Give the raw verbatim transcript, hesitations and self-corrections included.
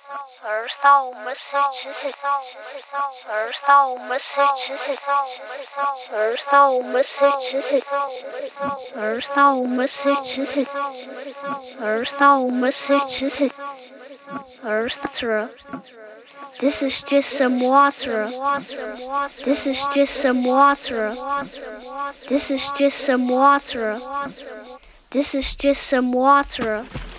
First all messages First all messages First all messages First all messages First all messages First This is just some water. This is just some water. This is just some water. This is just some water.